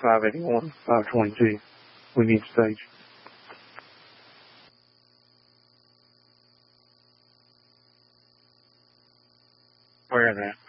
581, 522. We need stage. Where is that?